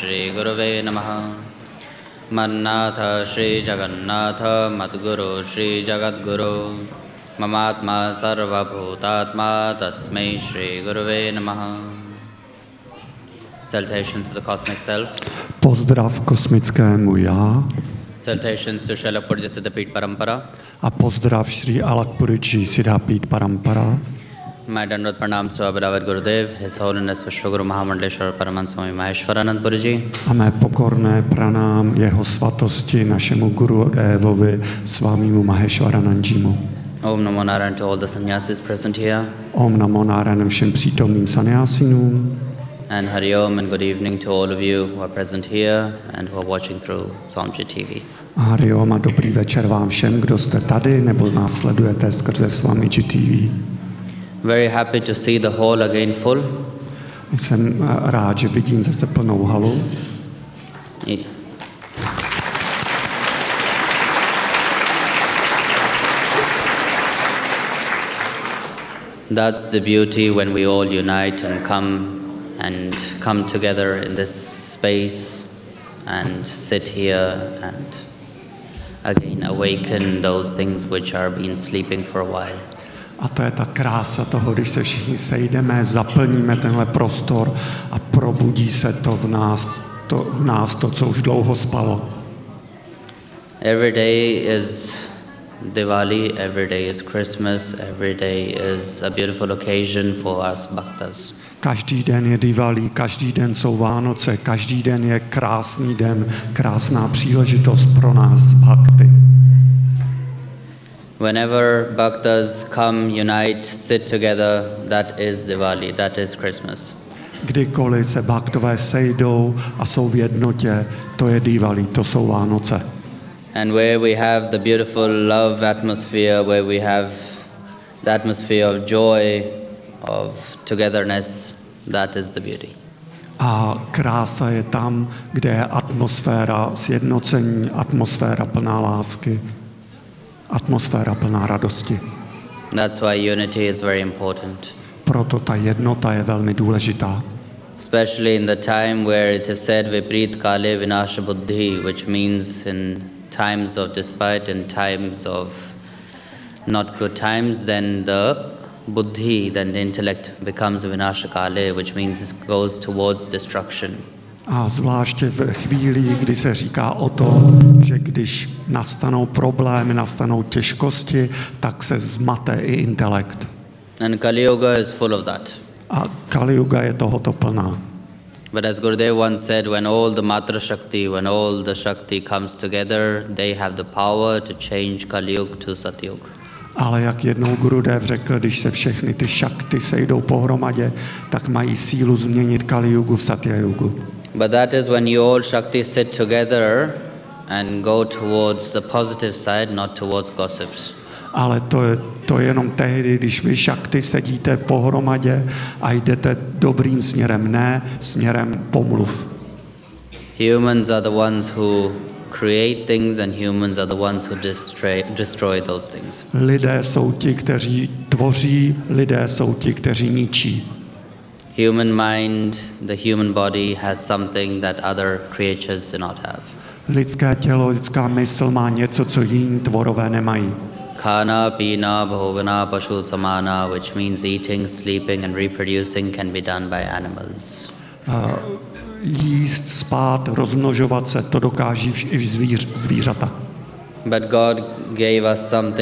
Shri Gurave Namaha. Mannatha Shri Jagannatha Madguru Shri Jagadguru. Mamatma Sarva Bhutatma Tasmai Shri Gurave Namaha. Salutations to the cosmic self. Pozdrav kosmickému já. Salutations to Srila Purja Siddhapit Parampara. A pozdrav Shri Alakpurji Siddhapit Parampara. My Dandavat Pranam to our beloved Gurudev, His Holiness Vishwaguru Mahamandleshwara Paramahansa Swami Maheshwaranand Purji. A mé pokorné pranám jeho svatosti našemu Gurudevovi Swamimu Maheshwaranandjimu. Om Namo Narayan to all the sannyasis present here. Om Namo Narayan všem přítomným sannyasinům. And Hari Om and good evening to all of you who are present here and who are watching through Swamiji TV. Hari Om a dobrý večer vám všem, kdo jste tady nebo nás sledujete skrze Swamiji TV. Very happy to see the hall again full. Jsem rád, že vidím zase plnou halu. That's the beauty when we all unite and come together in this space and sit here and again awaken those things which are been sleeping for a while. A to je ta krása toho, když se všichni sejdeme, zaplníme tenhle prostor a probudí se to v nás, co už dlouho spalo. Every day is Diwali, every day is Christmas, every day is a beautiful occasion for us bhaktas. Každý den je Diwali, každý den jsou Vánoce, každý den je krásný den, krásná příležitost pro nás bhakty. Whenever bhaktas come, unite, sit together, that is Diwali, that is Christmas. Kdykoliv se bhaktové sejdou a jsou v jednotě, to je Diwali, to jsou Vánoce. And where we have the beautiful love atmosphere, where we have the atmosphere of joy, of togetherness, that is the beauty. A krása je tam, kde je atmosféra sjednocení, atmosféra plná lásky, atmosféra plná radosti. That's why unity is very important. Proto ta jednota je velmi důležitá. Especially in the time where it is said Viprit Kale Vinasha Buddhi, which means in times of despite, in times of not good times, then the buddhi, then the intellect becomes Vinasha Kale, which means it goes towards destruction. A zvláště v chvíli, kdy se říká o tom, že když nastanou problémy, nastanou těžkosti, tak se zmate i intelekt. And Kali Yuga is full of that. A Kali Yuga je tohoto plná. But as Gurudev once said, when all the Matra Shakti, when all the Shakti comes together, they have the power to change Kali Yuga to Satyuga. Ale jak jednou Gurudev řekl, když se všechny ty šakty sejdou pohromadě, tak mají sílu změnit Kali Yugu v Satya Yugu. But that is when you all Shakti sit together and go towards the positive side, not towards gossips. Ale to je jenom tehdy, když vy šakty sedíte pohromadě a jdete dobrým směrem, ne směrem pomluv. Humans are the ones who create things and humans are the ones who destroy those things. Lidé jsou ti, kteří tvoří, lidé jsou ti, kteří ničí. Human mind, the human body has something that other creatures do not have. Lidské tělo, lidská mysl má něco, co jiní tvorové nemají. Khana, pina, bhogana, pashu samana, which means eating, sleeping and reproducing can be done by animals. Jíst, spát, rozmnožovat se, to dokáží i zvířata. But God gave us something